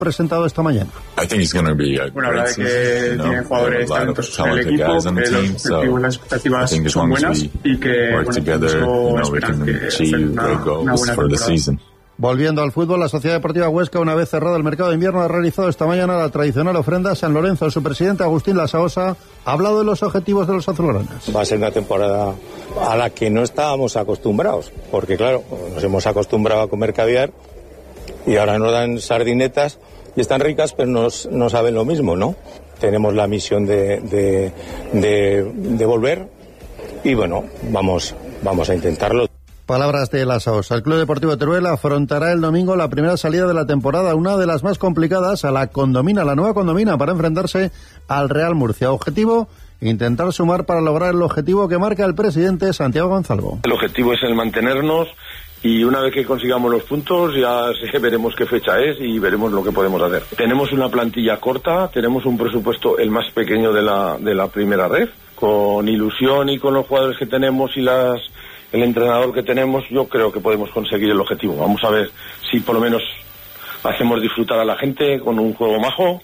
presentado esta mañana. Bueno, habla de que tienen jugadores talentosos en el equipo, que los objetivos, las expectativas son buenas y que esperan que hacer una buena temporada. Volviendo al fútbol, la Sociedad Deportiva Huesca, una vez cerrado el mercado de invierno, ha realizado esta mañana la tradicional ofrenda a San Lorenzo. Su presidente, Agustín Lasaosa, ha hablado de los objetivos de los azulgranas. Va a ser una temporada a la que no estábamos acostumbrados, porque claro, nos hemos acostumbrado a comer caviar y ahora nos dan sardinetas y están ricas, pero no saben lo mismo, ¿no? Tenemos la misión de volver y bueno, vamos a intentarlo. Palabras de Lasaosa. El Club Deportivo Teruel afrontará el domingo la primera salida de la temporada, una de las más complicadas, a la nueva Condomina, para enfrentarse al Real Murcia. Objetivo: intentar sumar para lograr el objetivo que marca el presidente Santiago Gonzalvo. El objetivo es el mantenernos y una vez que consigamos los puntos ya veremos qué fecha es y veremos lo que podemos hacer. Tenemos una plantilla corta, tenemos un presupuesto el más pequeño de la primera red. Con ilusión y con los jugadores que tenemos y el entrenador que tenemos, yo creo que podemos conseguir el objetivo. Vamos a ver si por lo menos hacemos disfrutar a la gente con un juego majo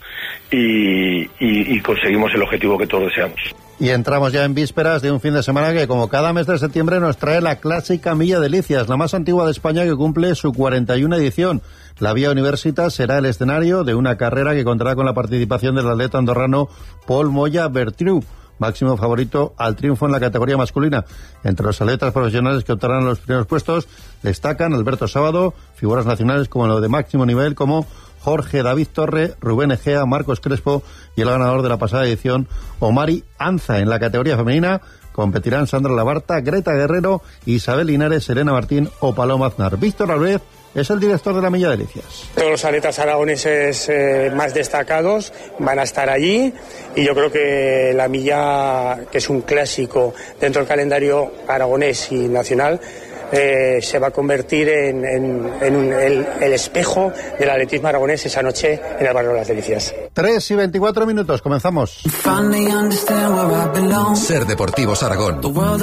y conseguimos el objetivo que todos deseamos. Y entramos ya en vísperas de un fin de semana que, como cada mes de septiembre, nos trae la clásica Milla Delicias, la más antigua de España, que cumple su 41 edición. La Vía Universitas será el escenario de una carrera que contará con la participación del atleta andorrano Pol Moya Bertriu, máximo favorito al triunfo en la categoría masculina. Entre los atletas profesionales que optarán a los primeros puestos destacan Alberto Sábado, figuras nacionales como lo de máximo nivel como Jorge David Torre, Rubén Egea, Marcos Crespo y el ganador de la pasada edición, Omari Anza. En la categoría femenina competirán Sandra Labarta, Greta Guerrero, Isabel Linares, Serena Martín o Paloma Aznar. Víctor Álvarez es el director de la Milla Delicias. Todos los atletas aragoneses más destacados van a estar allí y yo creo que la milla, que es un clásico dentro del calendario aragonés y nacional, se va a convertir en el espejo del atletismo aragonés esa noche en el barrio de las Delicias. 3:24, comenzamos. Ser Deportivos Aragón.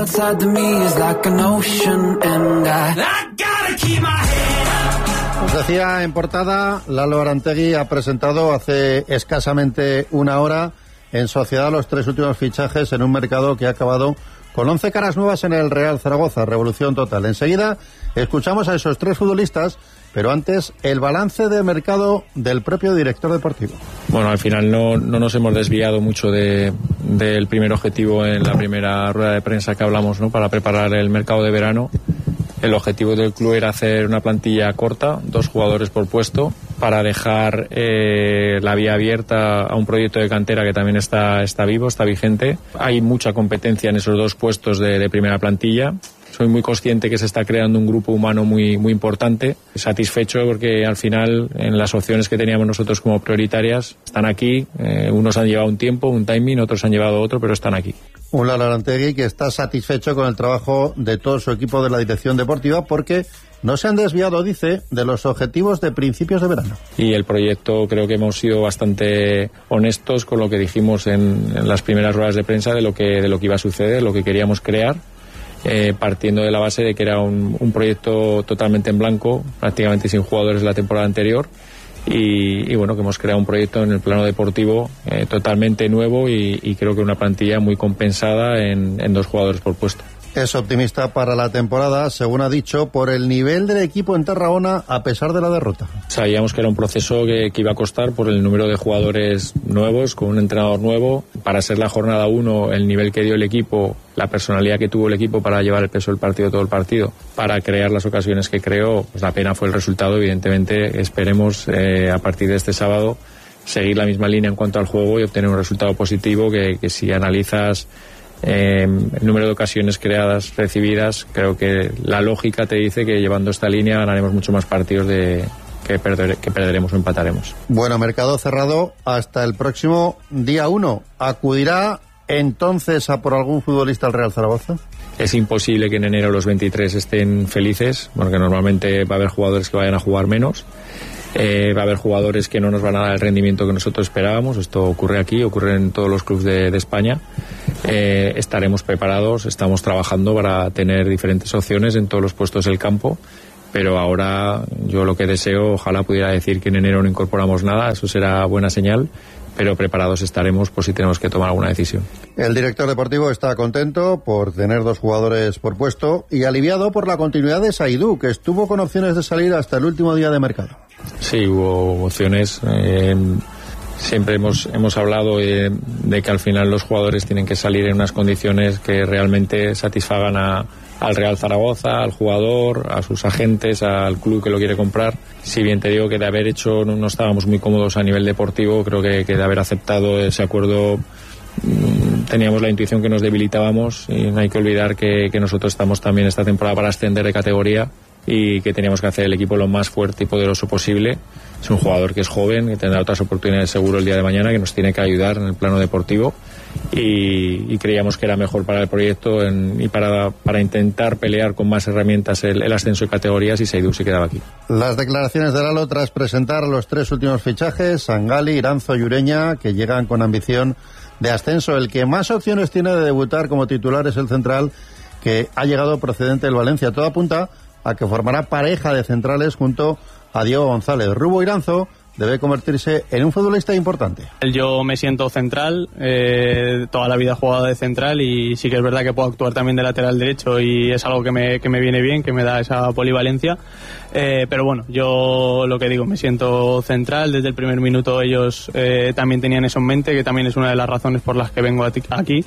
Os decía en portada, Lalo Arantegui ha presentado hace escasamente una hora en sociedad los 3 últimos fichajes en un mercado que ha acabado con 11 caras nuevas en el Real Zaragoza, revolución total. Enseguida escuchamos a esos 3 futbolistas, pero antes el balance de mercado del propio director deportivo. Bueno, al final no nos hemos desviado mucho del primer objetivo en la primera rueda de prensa que hablamos, ¿no? Para preparar el mercado de verano. El objetivo del club era hacer una plantilla corta, 2 jugadores por puesto, para dejar la vía abierta a un proyecto de cantera que también está vivo, está vigente. Hay mucha competencia en esos 2 puestos de primera plantilla. Soy muy consciente que se está creando un grupo humano muy, muy importante. Satisfecho porque al final, en las opciones que teníamos nosotros como prioritarias, están aquí. Unos han llevado un tiempo, un timing, otros han llevado otro, pero están aquí. Un Lalo Arantegui que está satisfecho con el trabajo de todo su equipo de la dirección deportiva porque no se han desviado, dice, de los objetivos de principios de verano. Y el proyecto, creo que hemos sido bastante honestos con lo que dijimos en las primeras ruedas de prensa de lo que iba a suceder, lo que queríamos crear, partiendo de la base de que era un proyecto totalmente en blanco, prácticamente sin jugadores la temporada anterior. Y bueno, que hemos creado un proyecto en el plano deportivo totalmente nuevo y creo que una plantilla muy compensada en 2 jugadores por puesto. Es optimista para la temporada, según ha dicho, por el nivel del equipo en Tarragona a pesar de la derrota. Sabíamos que era un proceso que iba a costar por el número de jugadores nuevos, con un entrenador nuevo. Para ser la jornada 1, el nivel que dio el equipo, la personalidad que tuvo el equipo para llevar el peso del partido todo el partido, para crear las ocasiones que creó, pues la pena fue el resultado. Evidentemente esperemos a partir de este sábado seguir la misma línea en cuanto al juego y obtener un resultado positivo que si analizas el número de ocasiones creadas, recibidas, creo que la lógica te dice que llevando esta línea ganaremos mucho más partidos que perderemos o empataremos. Bueno, mercado cerrado hasta el próximo día 1. ¿Acudirá entonces a por algún futbolista al Real Zaragoza? Es imposible que en enero los 23 estén felices, porque normalmente va a haber jugadores que vayan a jugar menos. Va a haber jugadores que no nos van a dar el rendimiento que nosotros esperábamos. Esto ocurre aquí, ocurre en todos los clubes de España. Estaremos preparados, estamos trabajando para tener diferentes opciones en todos los puestos del campo pero ahora yo lo que deseo, ojalá pudiera decir que en enero no incorporamos nada, eso será buena señal, pero preparados estaremos por si tenemos que tomar alguna decisión. El director deportivo está contento por tener 2 jugadores por puesto y aliviado por la continuidad de Saidú, que estuvo con opciones de salir hasta el último día de mercado. Sí, hubo opciones. Siempre hemos hablado de que al final los jugadores tienen que salir en unas condiciones que realmente satisfagan al Real Zaragoza, al jugador, a sus agentes, al club que lo quiere comprar. Si bien te digo que de haber hecho no estábamos muy cómodos a nivel deportivo, creo que de haber aceptado ese acuerdo teníamos la intuición que nos debilitábamos, y no hay que olvidar que nosotros estamos también esta temporada para ascender de categoría y que teníamos que hacer el equipo lo más fuerte y poderoso posible. Es un jugador que es joven, que tendrá otras oportunidades seguro el día de mañana, que nos tiene que ayudar en el plano deportivo, y creíamos que era mejor para el proyecto y para intentar pelear con más herramientas el ascenso de categorías, y Saidú se quedaba aquí. Las declaraciones de Lalo tras presentar los 3 últimos fichajes, Sangali, Iranzo y Ureña, que llegan con ambición de ascenso. El que más opciones tiene de debutar como titular es el central, que ha llegado procedente del Valencia. Todo apunta a que formará pareja de centrales junto a Diego González. Rubo Iranzo debe convertirse en un futbolista importante. Yo me siento central, toda la vida he jugado de central, y sí que es verdad que puedo actuar también de lateral derecho, y es algo que me viene bien, que me da esa polivalencia. Pero bueno, yo lo que digo, me siento central. Desde el primer minuto ellos también tenían eso en mente, que también es una de las razones por las que vengo aquí,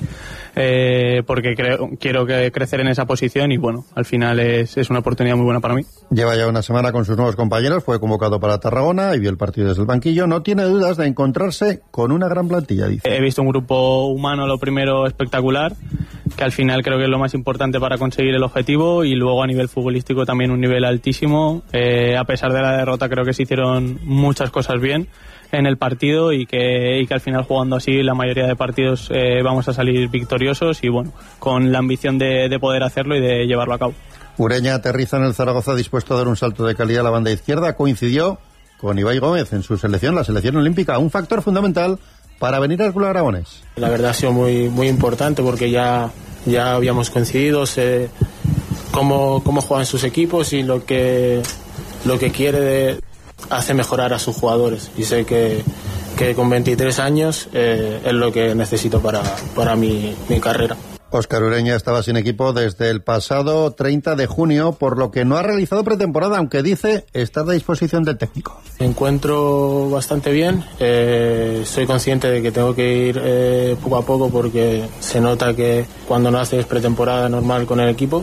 porque quiero crecer en esa posición, y bueno, al final es una oportunidad muy buena para mí. Lleva ya una semana con sus nuevos compañeros, fue convocado para Tarragona y vio el partido desde el banquillo. No tiene dudas de encontrarse con una gran plantilla, dice. He visto un grupo humano, lo primero, espectacular, que al final creo que es lo más importante para conseguir el objetivo, y luego a nivel futbolístico también un nivel altísimo. A pesar de la derrota, creo que se hicieron muchas cosas bien en el partido, y que al final, jugando así la mayoría de partidos, vamos a salir victoriosos, y bueno, con la ambición de poder hacerlo y de llevarlo a cabo. Ureña aterriza en el Zaragoza dispuesto a dar un salto de calidad a la banda izquierda. Coincidió con Ibai Gómez en su selección, la selección olímpica, un factor fundamental para venir al Club Aragonés. La verdad ha sido muy, muy importante, porque ya habíamos coincidido, sé cómo juegan sus equipos y lo que quiere hace mejorar a sus jugadores, y sé que con 23 años es lo que necesito para mi carrera. Óscar Ureña estaba sin equipo desde el pasado 30 de junio, por lo que no ha realizado pretemporada, aunque dice estar a disposición del técnico. Me encuentro bastante bien, soy consciente de que tengo que ir poco a poco, porque se nota que cuando no haces pretemporada normal con el equipo,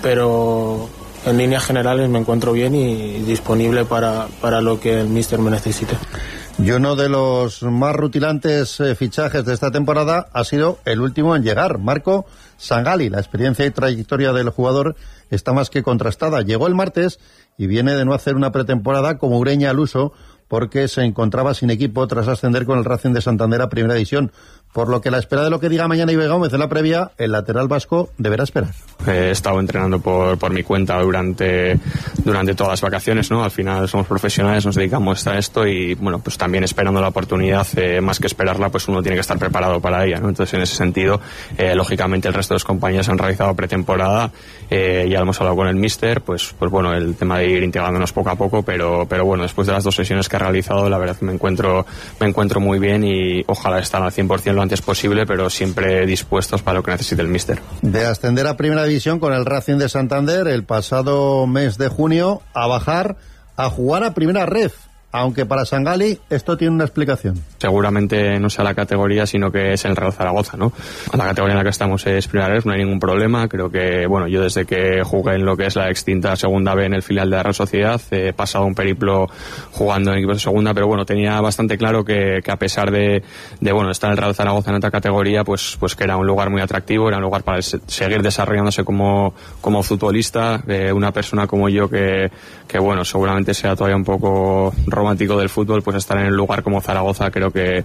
pero en líneas generales me encuentro bien y disponible para lo que el míster me necesite. Y uno de los más rutilantes fichajes de esta temporada ha sido el último en llegar, Marco Sangali. La experiencia y trayectoria del jugador está más que contrastada. Llegó el martes y viene de no hacer una pretemporada como Ureña al uso, porque se encontraba sin equipo tras ascender con el Racing de Santander a Primera División. Por lo que a la espera de lo que diga mañana Ibai Gómez en la previa, el lateral vasco deberá esperar. He estado entrenando por mi cuenta durante todas las vacaciones, ¿no? Al final somos profesionales, nos dedicamos a esto, y bueno, pues también esperando la oportunidad, más que esperarla, pues uno tiene que estar preparado para ella, ¿no? Entonces, en ese sentido, lógicamente el resto de los compañeros han realizado pretemporada, ya hemos hablado con el míster, pues bueno, el tema de ir integrándonos poco a poco, pero bueno, después de las 2 sesiones que he realizado, la verdad que me encuentro muy bien, y ojalá estar al 100% lo antes posible, pero siempre dispuestos para lo que necesite el míster. De ascender a Primera División con el Racing de Santander el pasado mes de junio, a bajar a jugar a Primera Red, aunque para Sangali esto tiene una explicación. Seguramente no sea la categoría, sino que es el Real Zaragoza, ¿no? La categoría en la que estamos es Primera Red, no hay ningún problema. Creo que, bueno, yo desde que jugué en lo que es la extinta Segunda B en el filial de la Real Sociedad, he pasado un periplo jugando en equipos de Segunda, pero bueno, tenía bastante claro que a pesar de bueno, estar el Real Zaragoza en otra categoría, pues que era un lugar muy atractivo, era un lugar para seguir desarrollándose como futbolista, una persona como yo que bueno, seguramente sea todavía un poco romántico del fútbol, pues estar en un lugar como Zaragoza, creo que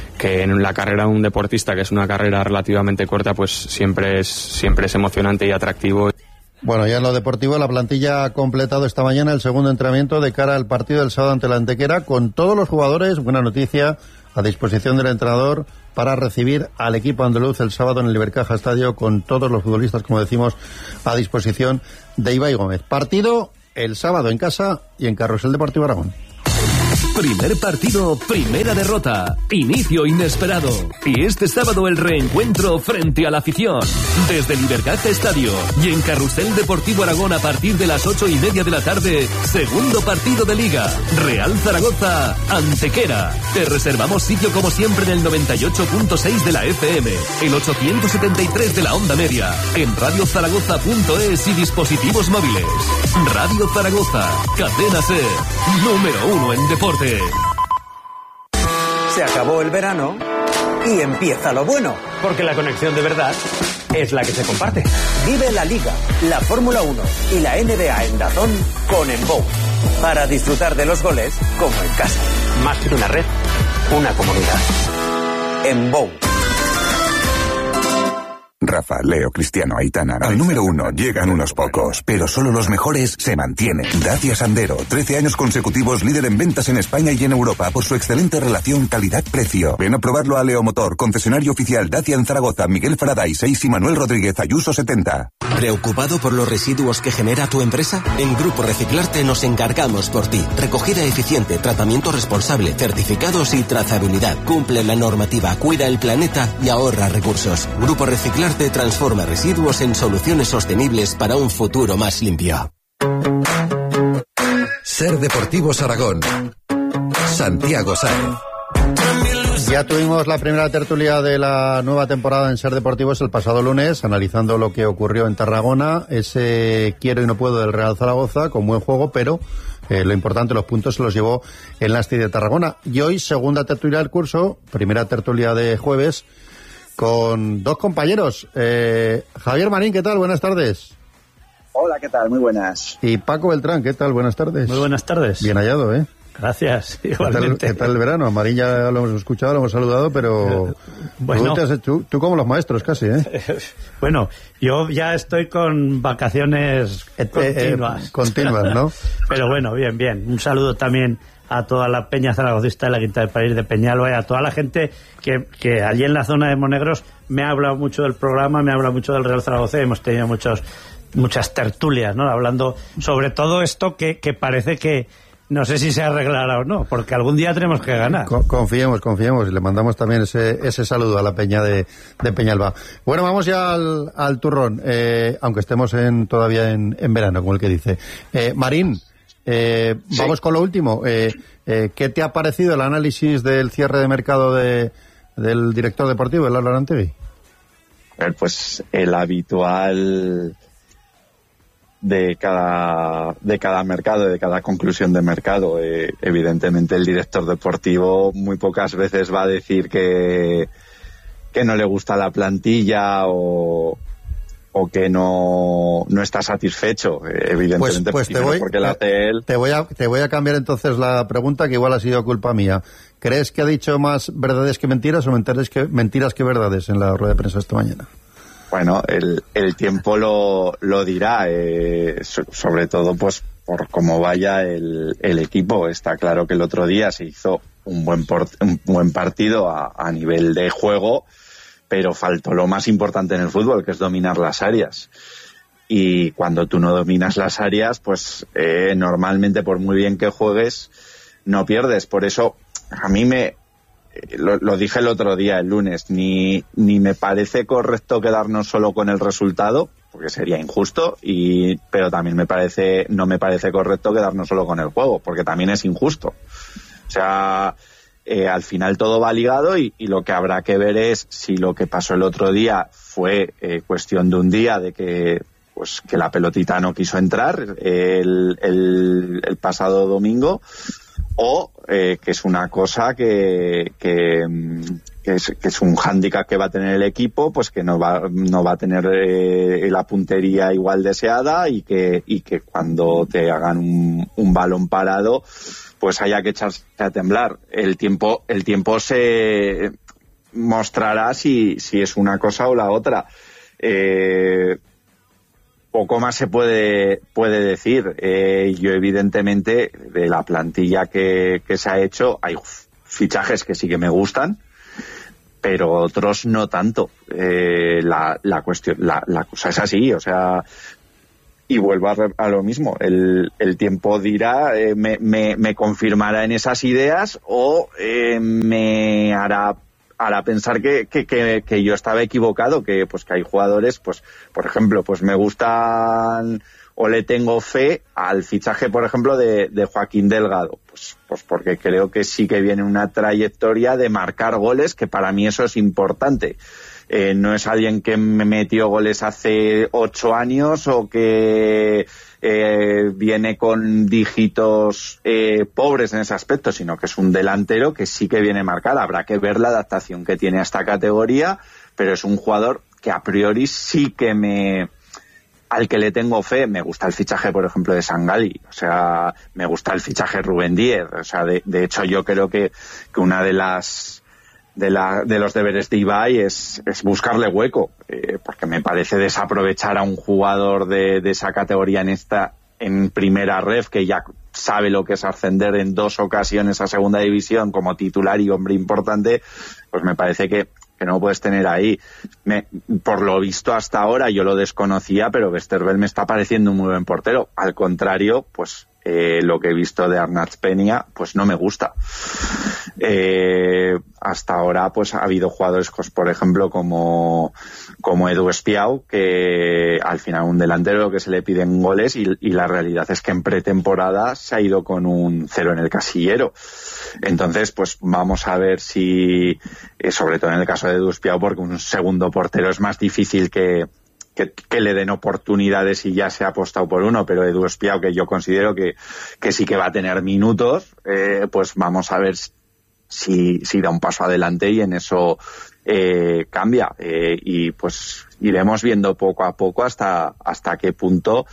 en la carrera de un deportista, que es una carrera relativamente corta, pues siempre es emocionante y atractivo. Bueno, ya en lo deportivo, la plantilla ha completado esta mañana el segundo entrenamiento de cara al partido del sábado ante la Antequera, con todos los jugadores, buena noticia, a disposición del entrenador para recibir al equipo andaluz el sábado en el Ibercaja Estadio, con todos los futbolistas, como decimos, a disposición de Ibai Gómez. Partido el sábado en casa y en Carrusel Deportivo Aragón. Primer partido, primera derrota, inicio inesperado. Y este sábado el reencuentro frente a la afición. Desde el Ibercaja Estadio y en Carrusel Deportivo Aragón a partir de las 8:30 de la tarde, segundo partido de Liga. Real Zaragoza, Antequera. Te reservamos sitio como siempre en el 98.6 de la FM, el 873 de la onda media, en radiozaragoza.es y dispositivos móviles. Radio Zaragoza, cadena SER, número 1 en deporte. Se acabó el verano y empieza lo bueno. Porque la conexión de verdad es la que se comparte. Vive la Liga, la Fórmula 1 y la NBA en DAZN con Embow. Para disfrutar de los goles como en casa. Más que una red, una comunidad. Embow. Rafa, Leo, Cristiano, Aitana. Al número 1 llegan unos pocos, pero solo los mejores se mantienen. Dacia Sandero, 13 años consecutivos líder en ventas en España y en Europa por su excelente relación calidad-precio. Ven a probarlo a Leo Motor, concesionario oficial Dacia en Zaragoza, Miguel Faraday 6 y Manuel Rodríguez Ayuso 70. ¿Preocupado por los residuos que genera tu empresa? En Grupo Reciclarte nos encargamos por ti. Recogida eficiente, tratamiento responsable, certificados y trazabilidad. Cumple la normativa, cuida el planeta y ahorra recursos. Grupo Reciclarte transforma residuos en soluciones sostenibles para un futuro más limpio. SER Deportivos Aragón. Santiago Sáenz. Ya tuvimos la primera tertulia de la nueva temporada en SER Deportivos el pasado lunes, analizando lo que ocurrió en Tarragona, ese quiero y no puedo del Real Zaragoza, con buen juego, pero lo importante, los puntos se los llevó el Nasti de Tarragona. Y hoy, segunda tertulia del curso, primera tertulia de jueves, con dos compañeros. Javier Marín, ¿qué tal? Buenas tardes. Hola, ¿qué tal? Muy buenas. Y Paco Beltrán, ¿qué tal? Buenas tardes. Muy buenas tardes. Bien hallado, ¿eh? Gracias, igualmente. ¿Qué tal el verano? A Marín ya lo hemos escuchado, lo hemos saludado, pero bueno, tú como los maestros casi, ¿eh? Bueno, yo ya estoy con vacaciones continuas, ¿no? Pero bueno, bien. Un saludo también a toda la peña zaragocista de la Quinta del París de Peñalba y a toda la gente que allí en la zona de Monegros me ha hablado mucho del programa, me ha hablado mucho del Real Zaragoza y hemos tenido muchas tertulias, ¿no? Hablando sobre todo esto que parece que no sé si se arreglará o no, porque algún día tenemos que ganar. Confiemos y le mandamos también ese saludo a la peña de Peñalba. Bueno, vamos ya al turrón, aunque estemos todavía en verano, como el que dice. Marín, sí. Vamos con lo último. ¿Qué te ha parecido el análisis del cierre de mercado del director deportivo, el Álvaro Antegui? Pues el habitual de cada mercado, de cada conclusión de mercado. Evidentemente el director deportivo muy pocas veces va a decir que no le gusta la plantilla o que no está satisfecho, evidentemente, pues porque la hace él. Te voy a cambiar entonces la pregunta, que igual ha sido culpa mía. ¿Crees que ha dicho más verdades que mentiras o mentiras que verdades en la rueda de prensa esta mañana? Bueno, el tiempo lo dirá, sobre todo pues por cómo vaya el equipo. Está claro que el otro día se hizo un buen partido a nivel de juego, pero faltó lo más importante en el fútbol, que es dominar las áreas. Y cuando tú no dominas las áreas, pues normalmente, por muy bien que juegues, no pierdes. Por eso, a mí lo dije el otro día, el lunes, ni me parece correcto quedarnos solo con el resultado, porque sería injusto, pero también no me parece correcto quedarnos solo con el juego, porque también es injusto. O sea, al final todo va ligado y lo que habrá que ver es si lo que pasó el otro día fue cuestión de un día, de que la pelotita no quiso entrar el pasado domingo, o que es una cosa que es un hándicap que va a tener el equipo, pues que no va a tener la puntería igual deseada y que cuando te hagan un balón parado, pues haya que echarse a temblar. El tiempo se mostrará si es una cosa o la otra. Poco más se puede decir. Yo, evidentemente, de la plantilla que se ha hecho, hay fichajes que sí que me gustan, pero otros no tanto. La cosa es así, o sea, y vuelvo a lo mismo. El tiempo dirá, me confirmará en esas ideas o me hará pensar que yo estaba equivocado, que hay jugadores, pues por ejemplo, pues me gustan o le tengo fe al fichaje, por ejemplo, de Joaquín Delgado, pues porque creo que sí que viene una trayectoria de marcar goles, que para mí eso es importante. No es alguien que me metió goles hace 8 años o que viene con dígitos pobres en ese aspecto, sino que es un delantero que sí que viene a marcar. Habrá que ver la adaptación que tiene a esta categoría, pero es un jugador que a priori sí que al que le tengo fe. Me gusta el fichaje, por ejemplo, de Sangali, o sea, me gusta el fichaje de Rubén Díez, o sea, de hecho yo creo que una de los deberes de Ibai es buscarle hueco, porque me parece desaprovechar a un jugador de esa categoría en primera ref, que ya sabe lo que es ascender en 2 ocasiones a segunda división como titular y hombre importante, pues me parece que no puedes tener ahí. Por lo visto hasta ahora yo lo desconocía, pero Westerveld me está pareciendo un muy buen portero. Al contrario, pues lo que he visto de Arnaz Peña, pues no me gusta. Hasta ahora pues ha habido jugadores, pues, por ejemplo, como Edu Espiau, que al final un delantero que se le piden goles y la realidad es que en pretemporada se ha ido con un 0 en el casillero. Entonces, pues vamos a ver si, sobre todo en el caso de Edu Espiau, porque un segundo portero es más difícil que le den oportunidades y ya se ha apostado por uno, pero Edu Espiau, que yo considero que sí que va a tener minutos, pues vamos a ver si da un paso adelante y en eso cambia, y pues iremos viendo poco a poco hasta qué punto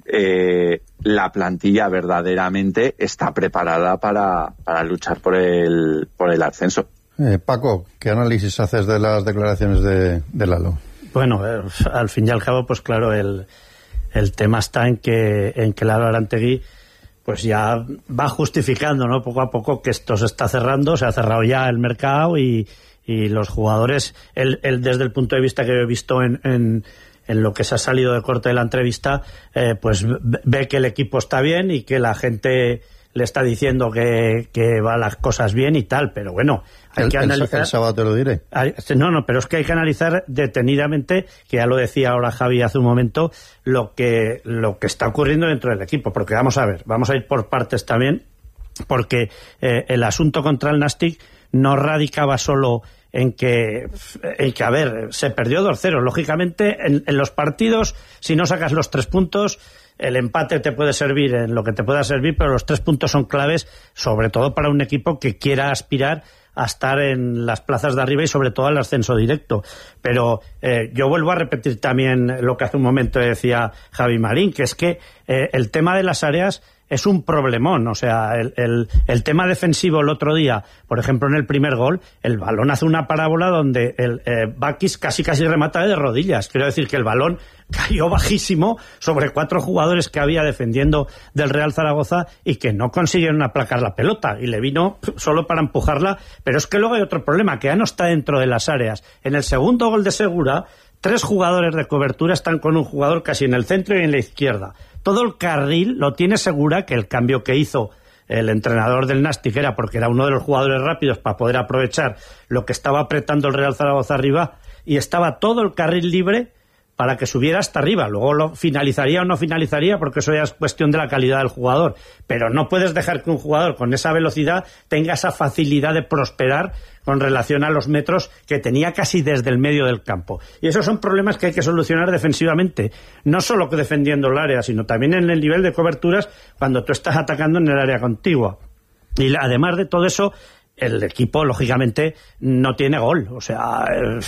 la plantilla verdaderamente está preparada para luchar por el ascenso. Paco, ¿qué análisis haces de las declaraciones de Lalo? Bueno, al fin y al cabo, pues claro, el tema está en que Lalo Arantegui pues ya va justificando, ¿no?, poco a poco, que esto se está cerrando, se ha cerrado ya el mercado y los jugadores, él desde el punto de vista que he visto en lo que se ha salido de corte de la entrevista, pues ve que el equipo está bien y que la gente le está diciendo que van las cosas bien y tal, pero bueno, hay que analizar. El sábado te lo diré. No, pero es que hay que analizar detenidamente, que ya lo decía ahora Javi hace un momento, lo que está ocurriendo dentro del equipo, porque vamos a ir por partes también, porque el asunto contra el Nastic no radicaba solo en que a ver, se perdió 2-0, lógicamente en los partidos, si no sacas los 3 puntos, el empate te puede servir en lo que te pueda servir, pero los 3 puntos son claves, sobre todo para un equipo que quiera aspirar a estar en las plazas de arriba y sobre todo al ascenso directo. Pero yo vuelvo a repetir también lo que hace un momento decía Javi Marín, que es que el tema de las áreas es un problemón. O sea, el tema defensivo el otro día, por ejemplo en el primer gol, el balón hace una parábola donde el Bakis casi remata de rodillas. Quiero decir que el balón cayó bajísimo sobre 4 jugadores que había defendiendo del Real Zaragoza y que no consiguieron aplacar la pelota, y le vino solo para empujarla. Pero es que luego hay otro problema, que ya no está dentro de las áreas. En el segundo gol de Segura, 3 jugadores de cobertura están con un jugador casi en el centro y en la izquierda. Todo el carril lo tiene Segura, que el cambio que hizo el entrenador del Nastic era porque era uno de los jugadores rápidos para poder aprovechar lo que estaba apretando el Real Zaragoza arriba, y estaba todo el carril libre para que subiera hasta arriba. Luego lo finalizaría o no finalizaría, porque eso ya es cuestión de la calidad del jugador, pero no puedes dejar que un jugador con esa velocidad tenga esa facilidad de prosperar con relación a los metros que tenía casi desde el medio del campo. Y esos son problemas que hay que solucionar defensivamente, no solo defendiendo el área, sino también en el nivel de coberturas cuando tú estás atacando en el área contigua. Y además de todo eso, el equipo, lógicamente, no tiene gol. O sea,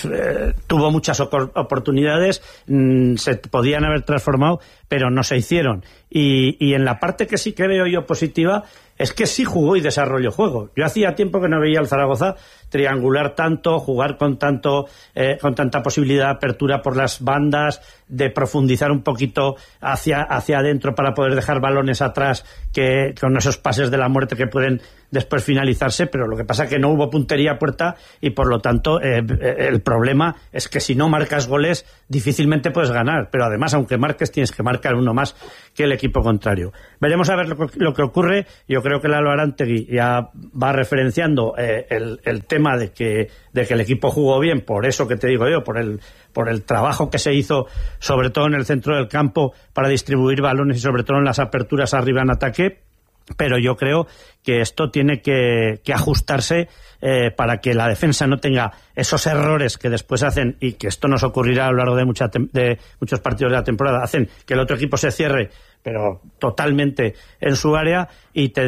tuvo muchas oportunidades, se podían haber transformado, pero no se hicieron. Y en la parte que sí que veo yo positiva es que sí jugó y desarrolló juego. Yo hacía tiempo que no veía al Zaragoza triangular tanto, jugar con tanta posibilidad de apertura por las bandas, de profundizar un poquito hacia adentro para poder dejar balones atrás, que con esos pases de la muerte que pueden después finalizarse. Pero lo que pasa es que no hubo puntería a puerta, y por lo tanto el problema es que si no marcas goles difícilmente puedes ganar. Pero además, aunque marques, tienes que marcar marcar uno más que el equipo contrario. Veremos a ver lo que ocurre. Yo creo que Lalo Arantegui ya va referenciando el tema de que el equipo jugó bien, por eso que te digo yo, por el trabajo que se hizo, sobre todo en el centro del campo, para distribuir balones y sobre todo en las aperturas arriba en ataque. Pero yo creo que esto tiene que ajustarse para que la defensa no tenga esos errores que después hacen, y que esto nos ocurrirá a lo largo de muchos partidos de la temporada, hacen que el otro equipo se cierre pero totalmente en su área y te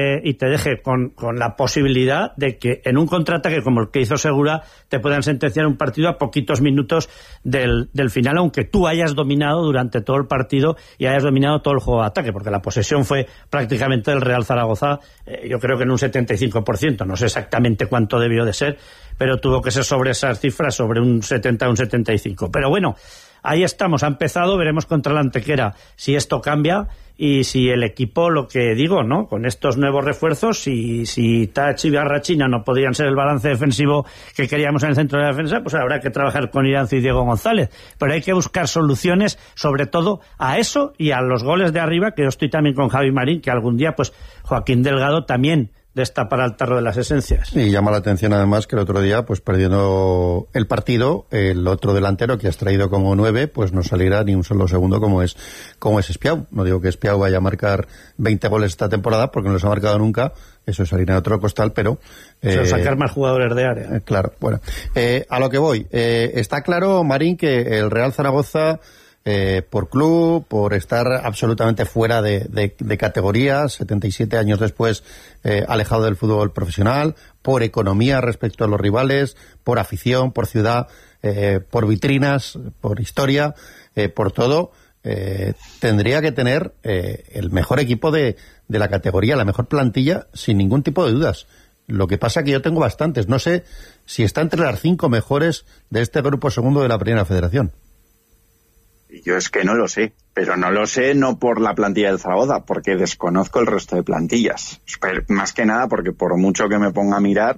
deje con la posibilidad de que en un contraataque como el que hizo Segura te puedan sentenciar un partido a poquitos minutos del final, aunque tú hayas dominado durante todo el partido y hayas dominado todo el juego de ataque, porque la posesión fue prácticamente del Real Zaragoza, yo creo que en un 75%, no sé exactamente cuánto debió de ser, pero tuvo que ser sobre esas cifras, sobre un 70 o un 75. Pero bueno, ahí estamos, ha empezado, veremos contra la Antequera si esto cambia y si el equipo, lo que digo, ¿no? Con estos nuevos refuerzos, si Tachi y Barrachina no podían ser el balance defensivo que queríamos en el centro de la defensa, pues habrá que trabajar con Iranzo y Diego González. Pero hay que buscar soluciones, sobre todo a eso y a los goles de arriba, que yo estoy también con Javi Marín, que algún día, pues, Joaquín Delgado también destapar al tarro de las esencias. Y llama la atención además que el otro día, pues perdiendo el partido, el otro delantero que has traído como 9, pues no salirá ni un solo segundo como es Espiau. No digo que Espiau vaya a marcar 20 goles esta temporada, porque no los ha marcado nunca, eso es harina de otro costal, pero sacar más jugadores de área. Claro, bueno. A lo que voy, está claro, Marín, que el Real Zaragoza, por club, por estar absolutamente fuera de categorías, 77 años después, alejado del fútbol profesional, por economía respecto a los rivales, por afición, por ciudad, por vitrinas, por historia, por todo, tendría que tener el mejor equipo de la categoría, la mejor plantilla, sin ningún tipo de dudas. Lo que pasa que yo tengo bastantes, no sé si está entre las 5 mejores de este grupo segundo de la Primera Federación. Yo es que no lo sé, pero no lo sé no por la plantilla del Zaragoza, porque desconozco el resto de plantillas. Pero más que nada porque por mucho que me ponga a mirar,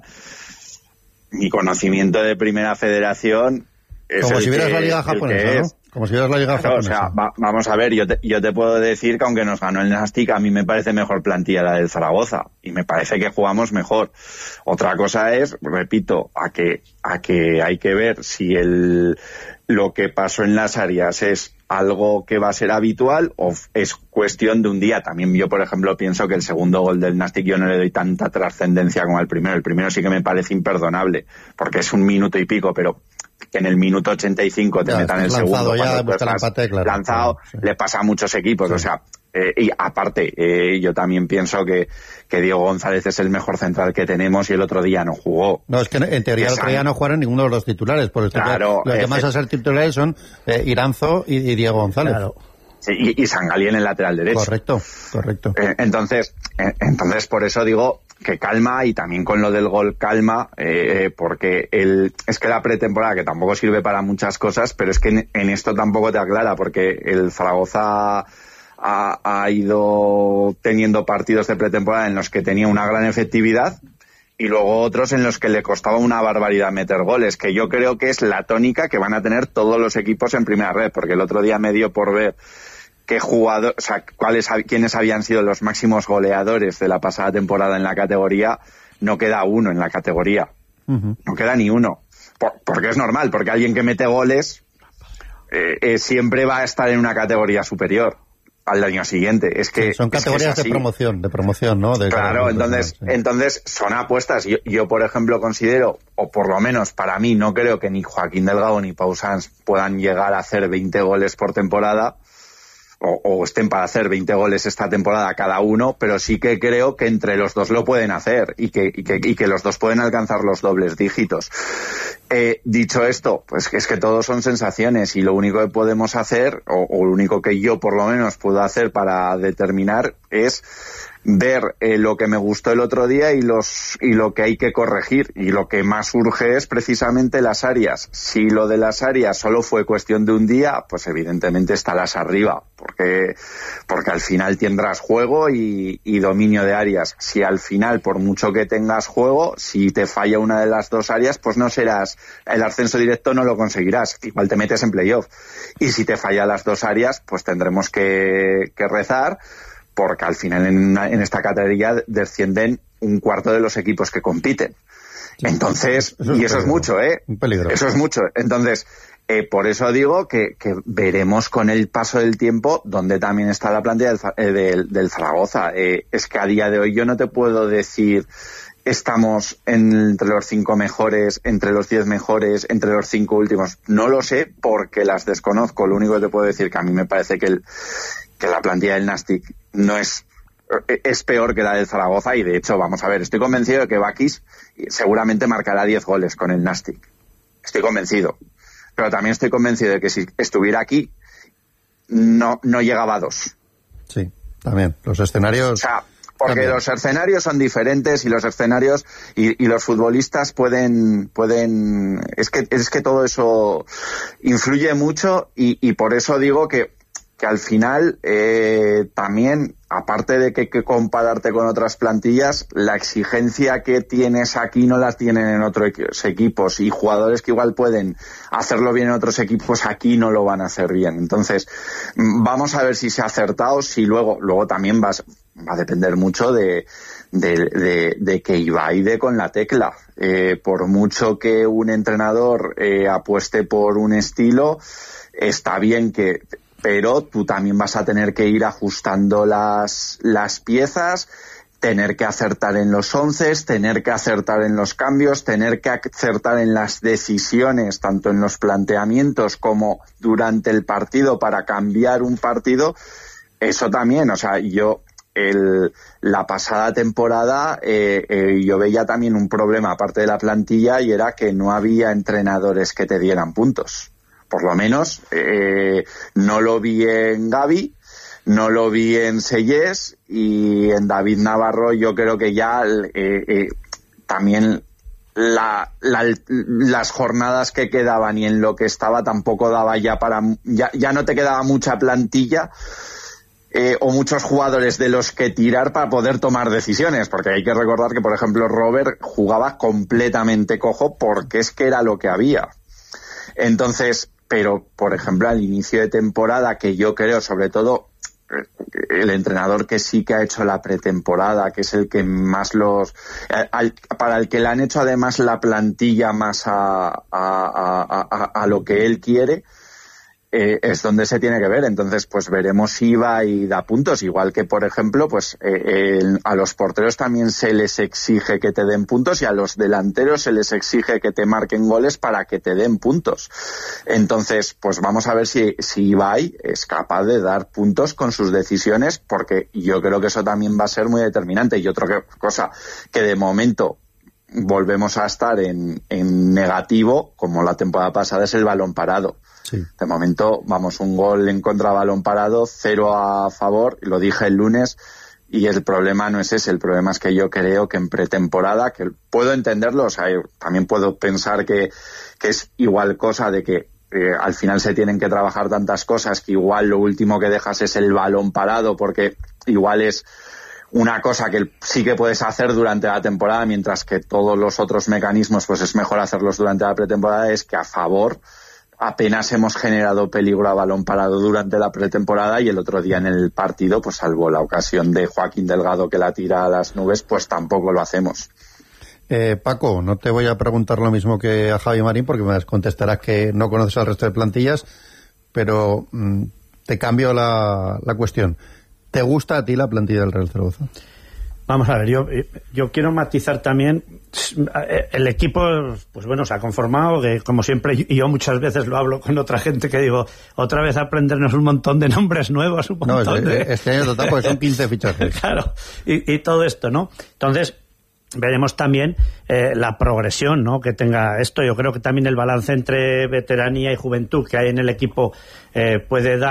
mi conocimiento de Primera Federación es como si vieras la Liga Japonesa, ¿no? Como si vieras la Liga Japonesa. O sea, vamos a ver, yo te puedo decir que aunque nos ganó el Nastic, a mí me parece mejor plantilla la del Zaragoza y me parece que jugamos mejor. Otra cosa es, repito, a que hay que ver si lo que pasó en las áreas es algo que va a ser habitual o es cuestión de un día. También yo, por ejemplo, pienso que el segundo gol del Nastic yo no le doy tanta trascendencia como al primero. El primero sí que me parece imperdonable, porque es 1 minuto y pico, pero que en el minuto 85 te ya, metan el segundo ya, cuando el empate, claro, lanzado, sí. Le pasa a muchos equipos, sí. O sea, y aparte, yo también pienso que Diego González es el mejor central que tenemos y el otro día no jugó. No, es que en teoría el otro día no jugaron ninguno de los titulares, por claro, los que más a ser titulares son Iranzo y Diego González. Claro. Sí, y Sangalí en el lateral derecho. Correcto. Entonces, por eso digo que calma, y también con lo del gol calma, porque es que la pretemporada, que tampoco sirve para muchas cosas, pero es que en esto tampoco te aclara, porque el Zaragoza ha ido teniendo partidos de pretemporada en los que tenía una gran efectividad y luego otros en los que le costaba una barbaridad meter goles, que yo creo que es la tónica que van a tener todos los equipos en primera red, porque el otro día me dio por ver qué jugador, o sea, quiénes habían sido los máximos goleadores de la pasada temporada en la categoría. No queda uno en la categoría. Uh-huh. No queda ni uno. Porque es normal, porque alguien que mete goles siempre va a estar en una categoría superior al año siguiente. Es que sí, son categorías de promoción, ¿no? Claro, entonces son apuestas. Yo, por ejemplo, considero, o por lo menos para mí, no creo que ni Joaquín Delgado ni Pau Sanz puedan llegar a hacer 20 goles por temporada, o estén para hacer 20 goles esta temporada cada uno, pero sí que creo que entre los dos lo pueden hacer y que los dos pueden alcanzar los dobles dígitos. Dicho esto, pues es que todos son sensaciones, y lo único que podemos hacer, o lo único que yo por lo menos puedo hacer para determinar, es ver lo que me gustó el otro día y lo que hay que corregir, y lo que más urge es precisamente las áreas. Si lo de las áreas solo fue cuestión de un día, pues evidentemente estarás arriba, porque al final tendrás juego y dominio de áreas. Si al final, por mucho que tengas juego, si te falla una de las dos áreas, pues no serás, el ascenso directo no lo conseguirás, igual te metes en playoff. Y si te falla las dos áreas, pues tendremos que rezar, porque al final en esta categoría descienden un cuarto de los equipos que compiten. Sí, entonces, eso es mucho, un peligro. Eso es mucho. Entonces, por eso digo que veremos con el paso del tiempo dónde también está la plantilla del Zaragoza. Es que a día de hoy yo no te puedo decir estamos entre los 5 mejores, entre los 10 mejores, entre los 5 últimos. No lo sé porque las desconozco. Lo único que te puedo decir que a mí me parece que la plantilla del Nastic no es peor que la del Zaragoza, y de hecho, vamos a ver, estoy convencido de que Bakis seguramente marcará 10 goles con el Nastic. Estoy convencido. Pero también estoy convencido de que si estuviera aquí, no llegaba a 2. Sí, también. Los escenarios... O sea, porque los escenarios son diferentes y los escenarios y los futbolistas pueden es que todo eso influye mucho, y por eso digo que al final también, aparte de que hay que compararte con otras plantillas, la exigencia que tienes aquí no las tienen en otros equipos, y jugadores que igual pueden hacerlo bien en otros equipos aquí no lo van a hacer bien. Entonces vamos a ver si se ha acertado, si luego también va a depender mucho de que Ibai dé con la tecla. Por mucho que un entrenador apueste por un estilo, está bien pero tú también vas a tener que ir ajustando las piezas, tener que acertar en los 11, tener que acertar en los cambios, tener que acertar en las decisiones, tanto en los planteamientos como durante el partido para cambiar un partido. Eso también, o sea, la pasada temporada yo veía también un problema aparte de la plantilla, y era que no había entrenadores que te dieran puntos. Por lo menos no lo vi en Gavi, no lo vi en Sellés, y en David Navarro yo creo que ya también las jornadas que quedaban y en lo que estaba tampoco daba ya no te quedaba mucha plantilla o muchos jugadores de los que tirar para poder tomar decisiones, porque hay que recordar que, por ejemplo, Robert jugaba completamente cojo porque es que era lo que había. Entonces, pero, por ejemplo, al inicio de temporada, que yo creo, sobre todo, el entrenador que sí que ha hecho la pretemporada, que es el que más para el que le han hecho además la plantilla más a lo que él quiere, es donde se tiene que ver. Entonces, pues veremos si va y da puntos, igual que, por ejemplo, pues a los porteros también se les exige que te den puntos, y a los delanteros se les exige que te marquen goles para que te den puntos. Entonces, pues vamos a ver si Ibai es capaz de dar puntos con sus decisiones, porque yo creo que eso también va a ser muy determinante. Y otra cosa que de momento volvemos a estar en negativo, como la temporada pasada, es el balón parado. Sí. De momento, un gol en contra, balón parado, 0 a favor, lo dije el lunes, y el problema no es ese. El problema es que yo creo que en pretemporada, que puedo entenderlo, o sea, también puedo pensar que es igual cosa de que al final se tienen que trabajar tantas cosas que igual lo último que dejas es el balón parado, porque igual es una cosa que sí que puedes hacer durante la temporada, mientras que todos los otros mecanismos pues es mejor hacerlos durante la pretemporada. Es que a favor apenas hemos generado peligro a balón parado durante la pretemporada, y el otro día en el partido, pues salvo la ocasión de Joaquín Delgado que la tira a las nubes, pues tampoco lo hacemos. Paco, no te voy a preguntar lo mismo que a Javi Marín, porque me contestarás que no conoces al resto de plantillas, pero te cambio la cuestión. ¿Te gusta a ti la plantilla del Real Zaragoza? Vamos a ver, yo quiero matizar también. El equipo, pues bueno, se ha conformado, que como siempre, y yo muchas veces lo hablo con otra gente, que digo, otra vez aprendernos un montón de nombres nuevos, este año total, porque son 15 fichajes. Claro, y todo esto, ¿no? Entonces, veremos también la progresión, ¿no?, que tenga esto. Yo creo que también el balance entre veteranía y juventud que hay en el equipo puede dar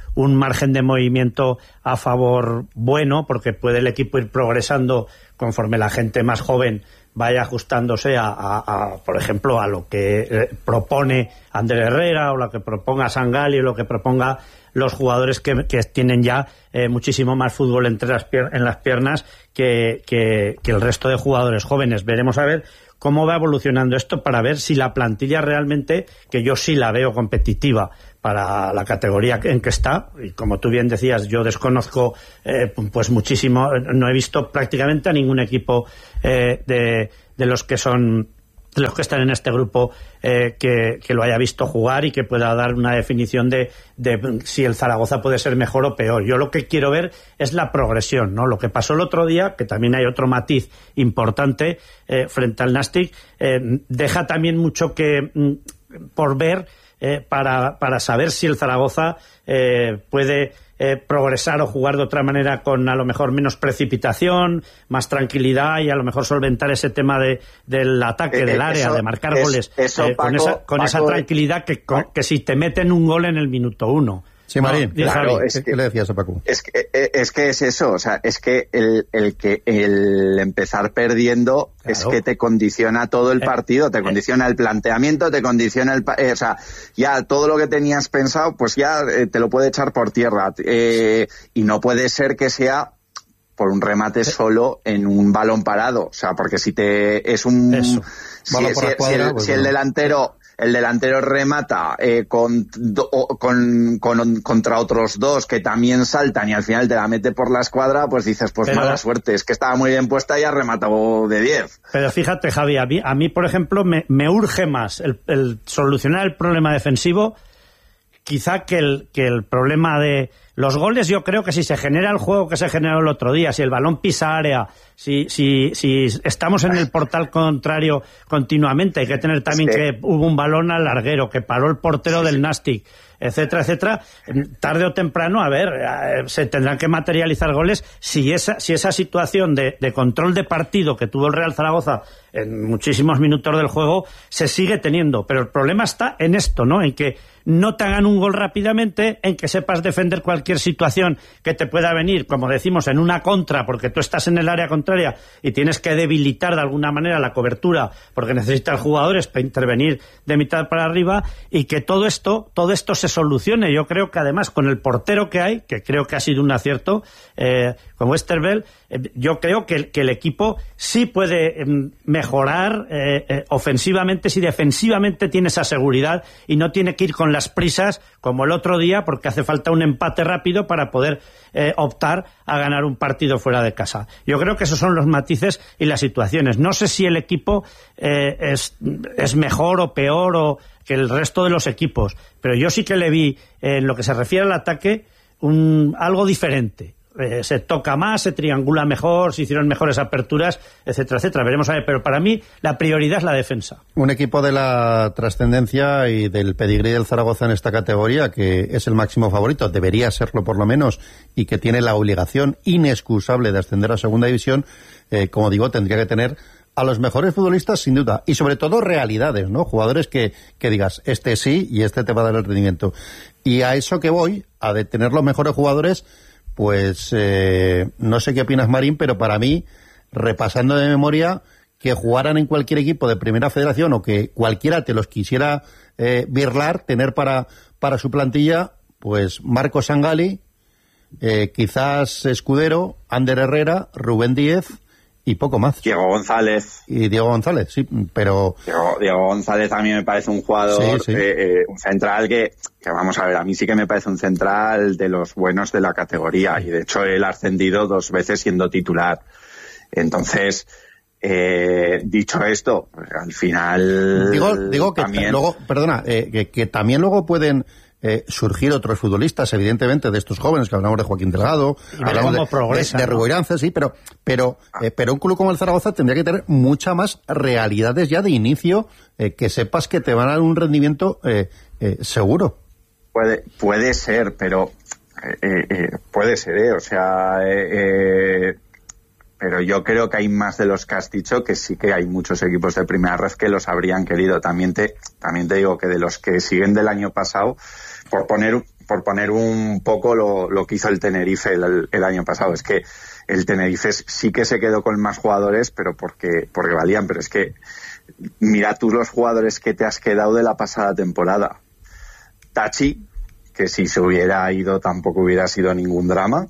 un margen de movimiento a favor bueno, porque puede el equipo ir progresando conforme la gente más joven vaya ajustándose por ejemplo, a lo que propone Ander Herrera, o lo que proponga Sangali, o lo que proponga los jugadores que tienen ya muchísimo más fútbol en las piernas que el resto de jugadores jóvenes. Veremos a ver cómo va evolucionando esto, para ver si la plantilla realmente, que yo sí la veo competitiva para la categoría en que está, y como tú bien decías, yo desconozco pues muchísimo, no he visto prácticamente a ningún equipo de los que son los que están en este grupo que lo haya visto jugar y que pueda dar una definición de si el Zaragoza puede ser mejor o peor. Yo lo que quiero ver es la progresión, ¿no? Lo que pasó el otro día, que también hay otro matiz importante frente al Nástic, deja también mucho que por ver para saber si el Zaragoza puede progresar o jugar de otra manera, con a lo mejor menos precipitación, más tranquilidad, y a lo mejor solventar ese tema del ataque del área, de marcar goles con esa tranquilidad que si te meten un gol en el minuto 1. Sí, Marín, claro, ¿qué le decías a Paco? Es que es eso, o sea, es que el empezar perdiendo, claro, es que te condiciona todo el partido, te condiciona el planteamiento, te condiciona o sea, ya todo lo que tenías pensado, pues ya te lo puede echar por tierra, y no puede ser que sea por un remate solo en un balón parado, o sea, porque si el delantero remata contra otros dos que también saltan y al final te la mete por la escuadra, pues dices, pues mala suerte, es que estaba muy bien puesta y ha rematado de 10. Pero fíjate, Javi, a mí por ejemplo, me urge más el solucionar el problema defensivo, quizá que el problema de los goles. Yo creo que si se genera el juego que se generó el otro día, si el balón pisa área, si estamos en el portal contrario continuamente, hay que tener también que hubo un balón al larguero, que paró el portero del Nástic, etcétera, etcétera, tarde o temprano, se tendrán que materializar goles si esa situación de control de partido que tuvo el Real Zaragoza en muchísimos minutos del juego se sigue teniendo. Pero el problema está en esto, ¿no? En que no te hagan un gol rápidamente, en que sepas defender cualquier situación que te pueda venir, como decimos, en una contra, porque tú estás en el área contraria y tienes que debilitar de alguna manera la cobertura, porque necesitas jugadores para intervenir de mitad para arriba, y que todo esto se solucione. Yo creo que además con el portero que hay, que creo que ha sido un acierto, con Westerveld, yo creo que el equipo sí puede mejorar ofensivamente si defensivamente tiene esa seguridad y no tiene que ir con las prisas como el otro día, porque hace falta un empate rápido para poder optar a ganar un partido fuera de casa. Yo creo que esos son los matices y las situaciones. No sé si el equipo es mejor o peor que el resto de los equipos, pero yo sí que le vi, en lo que se refiere al ataque, algo diferente. Se toca más, se triangula mejor, se hicieron mejores aperturas, etcétera, etcétera. Veremos a ver, pero para mí la prioridad es la defensa. Un equipo de la trascendencia y del pedigrí del Zaragoza en esta categoría, que es el máximo favorito, debería serlo por lo menos, y que tiene la obligación inexcusable de ascender a segunda división, como digo, tendría que tener a los mejores futbolistas sin duda, y sobre todo realidades, ¿no? Jugadores que digas, este sí y este te va a dar el rendimiento. Y a eso que voy, a de tener los mejores jugadores, pues no sé qué opinas, Marín, pero para mí, repasando de memoria, que jugaran en cualquier equipo de primera federación o que cualquiera te los quisiera birlar, tener para su plantilla, pues Marco Sangali, quizás Escudero, Ander Herrera, Rubén Díez y poco más. Diego González. Y Diego González, sí, pero... Diego González a mí me parece un jugador, sí. Un central que vamos a ver, a mí sí que me parece un central de los buenos de la categoría, y de hecho él ha ascendido 2 veces siendo titular. Entonces, dicho esto, pues, al final... Digo que también... luego, perdona, que también luego pueden... surgir otros futbolistas, evidentemente, de estos jóvenes, que hablamos de Joaquín Delgado, hablamos de Rubirances, sí, pero un club como el Zaragoza tendría que tener muchas más realidades ya de inicio, que sepas que te van a dar un rendimiento seguro. Puede ser, pero puede ser, o sea, pero yo creo que hay más de los que has dicho, que sí que hay muchos equipos de primera red que los habrían querido. También te digo que de los que siguen del año pasado, por poner por poner un poco lo que hizo el Tenerife el año pasado. Es que el Tenerife sí que se quedó con más jugadores, pero porque valían. Pero es que mira tú los jugadores que te has quedado de la pasada temporada. Tachi, que si se hubiera ido tampoco hubiera sido ningún drama.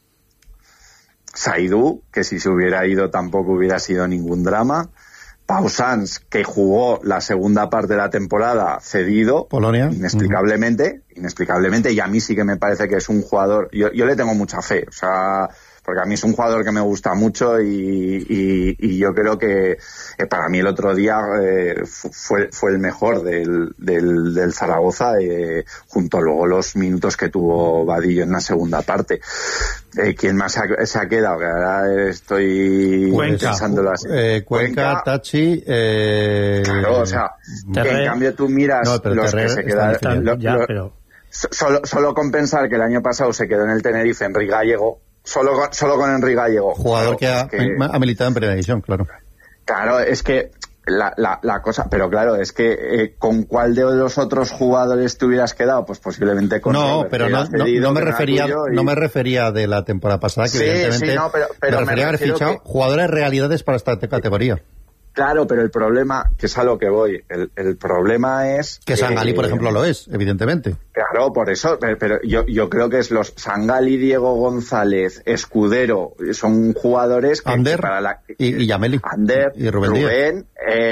Saidú, que si se hubiera ido tampoco hubiera sido ningún drama. Pau Sanz, que jugó la segunda parte de la temporada cedido, Polonia, inexplicablemente, y a mí sí que me parece que es un jugador, yo le tengo mucha fe, o sea, porque a mí es un jugador que me gusta mucho y yo creo que para mí el otro día fue el mejor del Zaragoza, junto a luego los minutos que tuvo Vadillo en la segunda parte. ¿Quién más se ha quedado? Que ahora estoy pensándolo así. Cuenca, Tachi... Claro, o sea, que en cambio tú miras los que se quedaron... Solo con pensar que el año pasado se quedó en el Tenerife Enrique Gallego, solo con Enrique Gallego. Jugador que ha militado en Primera División, claro. Claro, es que la cosa, pero claro, es que ¿con cuál de los otros jugadores te hubieras quedado? Pues posiblemente con... No, pero no me refería de la temporada pasada, que evidentemente pero me refería a haber fichado jugadores realidades para esta categoría. Claro, pero el problema, que es a lo que voy, el problema es... Que Sangali, por ejemplo, lo es, evidentemente. Claro, por eso, pero yo creo que es los Sangali, Diego González, Escudero, son jugadores que... Ander y Yameli. Ander, y Rubén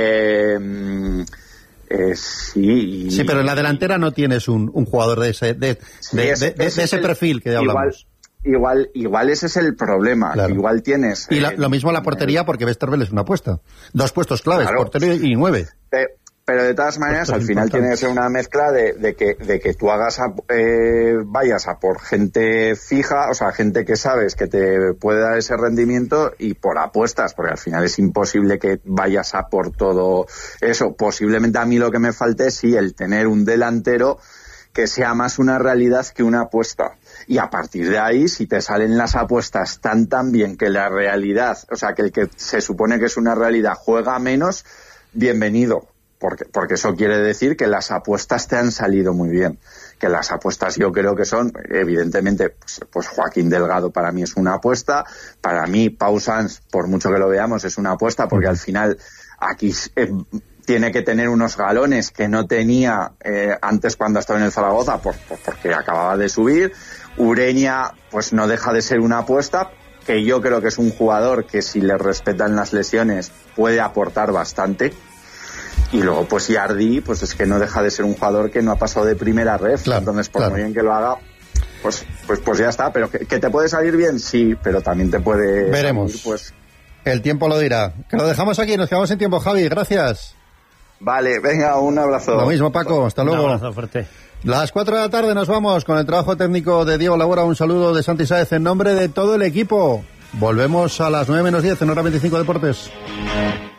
sí. Sí, pero en la delantera no tienes un jugador de ese perfil que hablamos. Igual ese es el problema. Claro. Igual tienes... Y lo mismo la portería, porque Westerveld es una apuesta. 2 puestos claves, claro. Portero y 9. Pero de todas maneras, al final tiene que ser una mezcla de que tú vayas a por gente fija, o sea, gente que sabes que te puede dar ese rendimiento, y por apuestas, porque al final es imposible que vayas a por todo eso. Posiblemente a mí lo que me falte es el tener un delantero que sea más una realidad que una apuesta. Y a partir de ahí, si te salen las apuestas tan bien que la realidad, o sea, que el que se supone que es una realidad juega menos, bienvenido. Porque eso quiere decir que las apuestas te han salido muy bien. Que las apuestas yo creo que son, evidentemente, pues Joaquín Delgado para mí es una apuesta. Para mí, Pau Sanz, por mucho que lo veamos, es una apuesta, porque al final aquí... tiene que tener unos galones que no tenía antes cuando estaba en el Zaragoza, porque acababa de subir. Ureña, pues no deja de ser una apuesta, que yo creo que es un jugador que, si le respetan las lesiones, puede aportar bastante. Y luego, pues Yardi, pues es que no deja de ser un jugador que no ha pasado de primera ref. Claro, entonces, por muy bien que lo haga, pues ya está. Pero que te puede salir bien, sí, pero también te puede... Veremos. Salir, pues... El tiempo lo dirá. Que lo dejamos aquí, nos quedamos sin tiempo, Javi. Gracias. Vale, venga, un abrazo. Lo mismo, Paco, hasta luego. Un abrazo fuerte. Las 4 de la tarde nos vamos con el trabajo técnico de Diego Labora. Un saludo de Santi Sáez en nombre de todo el equipo. Volvemos a las 9 menos 10 en Hora 25 Deportes.